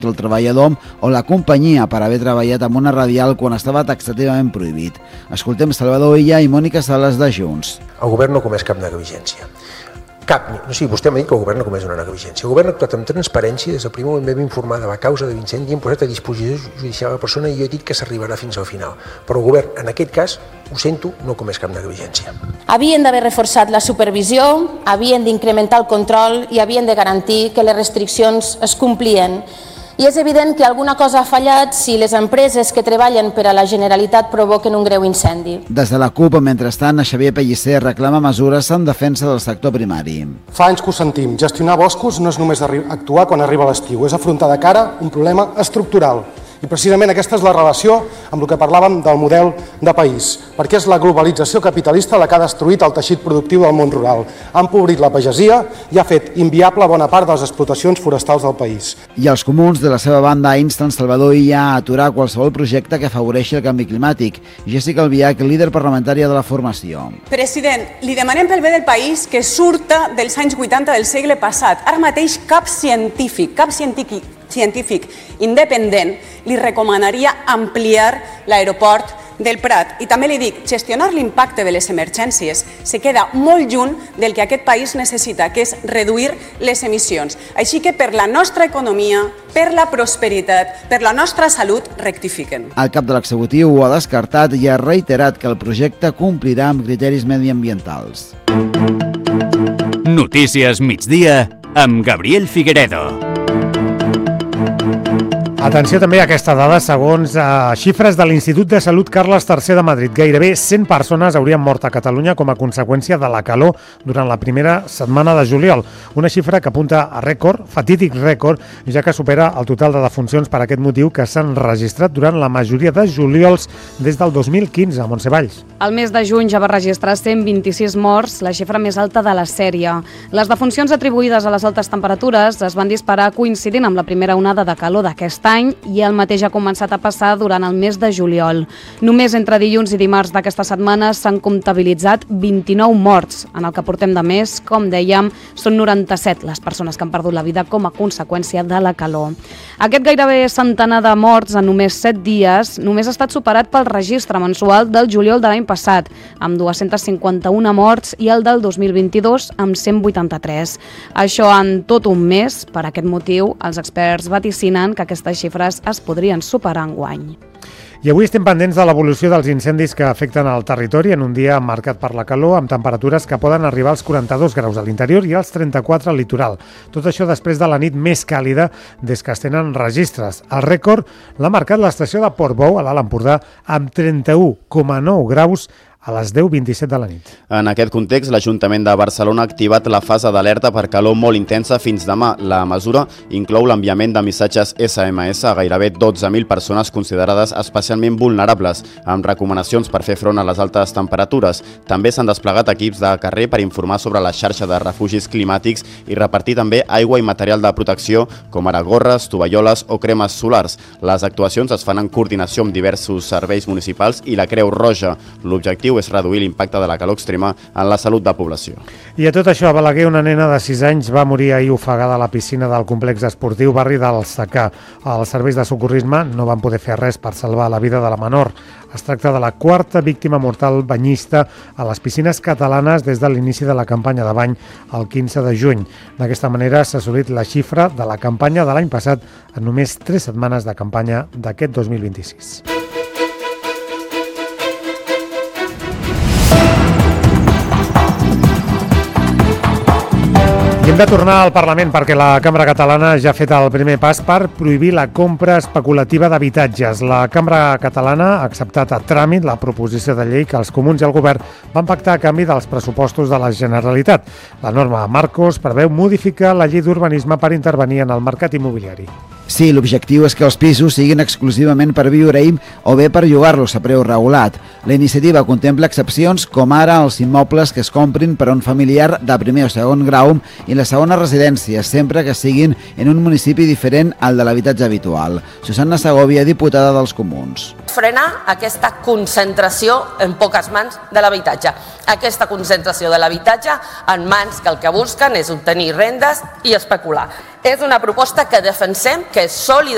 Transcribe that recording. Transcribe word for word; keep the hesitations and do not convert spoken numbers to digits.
el treballador o la companyia per haver treballat amb una radial quan estava taxativament prohibit. Escoltem Salvador Illa i Mònica Sales de Junts. El govern no comès cap negligència. Cap, o sigui, vostè m'ha dit que el govern no comés una negligència. El govern ha actuat amb transparència, des del primer moment vam informar de la causa de l'incendi i hem posat a disposició judicial a la persona i jo he dit que s'arribarà fins al final. Però el govern, en aquest cas, ho sento, no comés cap negligència. Havien d'haver reforçat la supervisió, havien d'incrementar el control i havien de garantir que les restriccions es complien. I és evident que alguna cosa ha fallat si les empreses que treballen per a la Generalitat provoquen un greu incendi. Des de la CUP, mentrestant, Xavier Pellicer reclama mesures en defensa del sector primari. Fa anys que ho sentim. Gestionar boscos no és només actuar quan arriba l'estiu, és afrontar de cara un problema estructural. I precisament aquesta és la relació amb el que parlàvem del model de país, perquè és la globalització capitalista la que ha destruït el teixit productiu del món rural, ha empobrit la pagesia i ha fet inviable bona part de les explotacions forestals del país. I els comuns, de la seva banda, insten Salvador Illa a aturar qualsevol projecte que afavoreixi el canvi climàtic. Jessica Albiach, líder parlamentària de la formació. President, li demanem pel bé del país que surta dels anys vuitanta del segle passat. Ara mateix cap científic, cap científic, científic independent li recomanaria ampliar l'aeroport del Prat. I també li dic, gestionar l'impacte de les emergències se queda molt lluny del que aquest país necessita, que és reduir les emissions. Així que per la nostra economia, per la prosperitat, per la nostra salut, rectifiquen. El cap de l'executiu ho ha descartat i ha reiterat que el projecte complirà amb criteris mediambientals. Notícies migdia amb Gabriel Figueredo. Atenció també a aquesta dada, segons eh, xifres de l'Institut de Salut Carles tercer de Madrid. Gairebé cent persones haurien mort a Catalunya com a conseqüència de la calor durant la primera setmana de juliol. Una xifra que apunta a rècord, fatídic rècord, ja que supera el total de defuncions per aquest motiu que s'han registrat durant la majoria de juliols des del dos mil quinze, Montse Valls. El mes de juny ja va registrar cent vint-i-sis morts, la xifra més alta de la sèrie. Les defuncions atribuïdes a les altes temperatures es van disparar coincidint amb la primera onada de calor d'aquest any i el mateix ha començat a passar durant el mes de juliol. Només entre dilluns i dimarts d'aquesta setmana s'han comptabilitzat vint-i-nou morts. En el que portem de mes, com dèiem, són noranta-set les persones que han perdut la vida com a conseqüència de la calor. Aquest gairebé centenar de morts en només set dies només ha estat superat pel registre mensual del juliol de l'any passat, amb dues-centes cinquanta-una morts, i el del dos mil vint-i-dos amb cent vuitanta-tres. Això en tot un mes. Per aquest motiu, els experts vaticinen que aquestes xifres es podrien superar enguany. I avui estem pendents de l'evolució dels incendis que afecten el territori en un dia marcat per la calor, amb temperatures que poden arribar als quaranta-dos graus a l'interior i als trenta-quatre al litoral. Tot això després de la nit més càlida des que es tenen registres. El rècord l'ha marcat l'estació de Portbou, a l'Alt Empordà, amb trenta-u coma nou graus a les deu vint-i-set de la nit. En aquest context, l'Ajuntament de Barcelona ha activat la fase d'alerta per calor molt intensa fins demà. La mesura inclou l'enviament de missatges S M S a gairebé dotze mil persones considerades especialment vulnerables, amb recomanacions per fer front a les altes temperatures. També s'han desplegat equips de carrer per informar sobre la xarxa de refugis climàtics i repartir també aigua i material de protecció, com ara gorres, tovalloles o cremes solars. Les actuacions es fan en coordinació amb diversos serveis municipals i la Creu Roja. L'objectiu és reduir l'impacte de la calor extrema en la salut de la població. I a tot això, a Balaguer, una nena de sis anys va morir ahir ofegada a la piscina del complex esportiu barri del Secà. Els serveis de socorrisme no van poder fer res per salvar la vida de la menor. Es tracta de la quarta víctima mortal banyista a les piscines catalanes des de l'inici de la campanya de bany el quinze de juny. D'aquesta manera s'ha assolit la xifra de la campanya de l'any passat en només tres setmanes de campanya d'aquest dos mil vint-i-sis. I hem de tornar al Parlament perquè la Cambra Catalana ja ha fet el primer pas per prohibir la compra especulativa d'habitatges. La Cambra Catalana ha acceptat a tràmit la proposició de llei que els comuns i el govern van pactar a canvi dels pressupostos de la Generalitat. La norma Marcos preveu modificar la llei d'urbanisme per intervenir en el mercat immobiliari. Sí, l'objectiu és que els pisos siguin exclusivament per viure-hi o bé per llogar-los a preu regulat. La iniciativa contempla excepcions com ara els immobles que es comprin per a un familiar de primer o segon grau i la segona residència, sempre que siguin en un municipi diferent al de l'habitatge habitual. Susana Segovia, diputada dels Comuns. Frenar aquesta concentració en poques mans de l'habitatge. Aquesta concentració de l'habitatge en mans que el que busquen és obtenir rendes i especular. És una proposta que defensem, que és sòlida